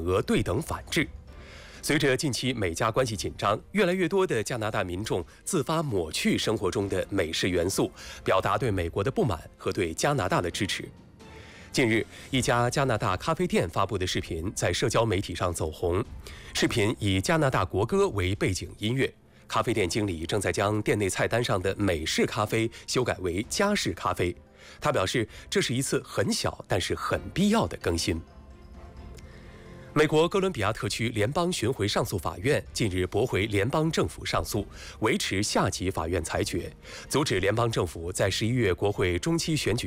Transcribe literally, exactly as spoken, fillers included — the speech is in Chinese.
额对等反制。随着近期美加关系紧张，越来越多的加拿大民众自发抹去生活中的美式元素，表达对美国的不满和对加拿大的支持。近日，一家加拿大咖啡店发布的视频在社交媒体上走红。视频以加拿大国歌为背景音乐，咖啡店经理正在将店内菜单上的美式咖啡修改为加式咖啡。他表示，这是一次很小但是很必要的更新。美国哥伦比亚特区联邦巡回上诉法院近日驳回联邦政府上诉，维持下级法院裁决，阻止联邦政府在十一月国会中期选举